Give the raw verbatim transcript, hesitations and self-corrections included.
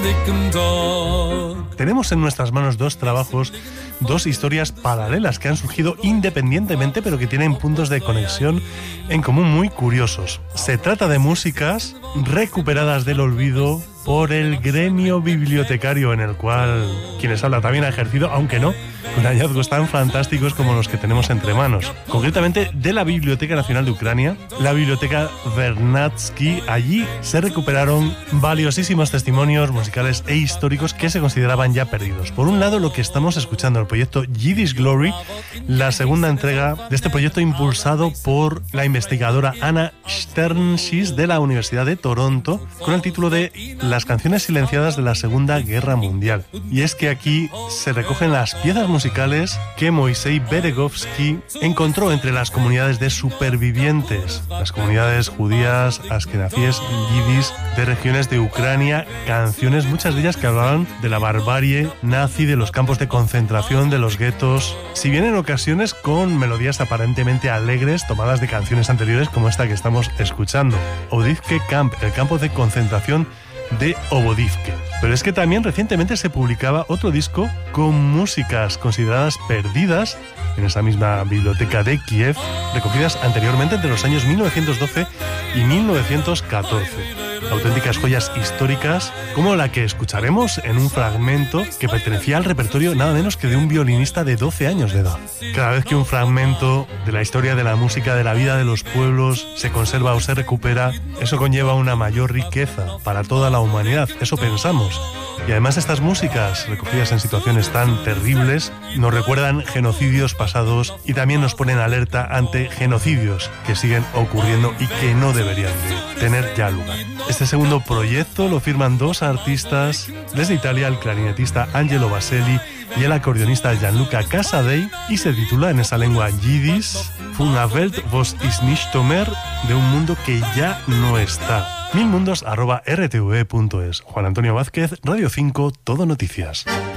Tenemos en nuestras manos dos trabajos, dos historias paralelas que han surgido independientemente, pero que tienen puntos de conexión en común muy curiosos. Se trata de músicas recuperadas del olvido por el gremio bibliotecario, en el cual quienes habla también ha ejercido, aunque no con hallazgos tan fantásticos como los que tenemos entre manos. Concretamente de la Biblioteca Nacional de Ucrania, la Biblioteca Vernadsky. Allí se recuperaron valiosísimos testimonios musicales e históricos que se consideraban ya perdidos. Por un lado, lo que estamos escuchando, el proyecto Yiddish Glory, la segunda entrega de este proyecto impulsado por la investigadora Anna Sternschis de la Universidad de Toronto, con el título de Las canciones silenciadas de la Segunda Guerra Mundial. Y es que aquí se recogen las piezas musicales que Moisei Beregovsky encontró entre las comunidades de supervivientes, las comunidades judías, askenazíes, yidis de regiones de Ucrania, canciones, muchas de ellas que hablaban de la barbarie nazi, de los campos de concentración, de los guetos, si bien en ocasiones con melodías aparentemente alegres tomadas de canciones anteriores como esta que estamos escuchando, Odivke Camp, el campo de concentración de Obodivke. Pero es que también recientemente se publicaba otro disco con músicas consideradas perdidas en esa misma biblioteca de Kiev, recogidas anteriormente entre los años mil novecientos doce y mil novecientos catorce. Auténticas joyas históricas como la que escucharemos en un fragmento que pertenecía al repertorio nada menos que de un violinista de doce años de edad. Cada vez que un fragmento de la historia de la música, de la vida de los pueblos, se conserva o se recupera, eso conlleva una mayor riqueza para toda la humanidad, eso pensamos. Y además estas músicas, recogidas en situaciones tan terribles, nos recuerdan genocidios pasados y también nos ponen alerta ante genocidios que siguen ocurriendo y que no deberían de tener ya lugar. Este segundo proyecto lo firman dos artistas desde Italia, el clarinetista Angelo Baselli y el acordeonista Gianluca Casadei, y se titula en esa lengua yiddish Von einer Welt, was ist nicht mehr, de un mundo que ya no está. milmundos arroba r t v punto es. Juan Antonio Vázquez, Radio cinco, Todo Noticias.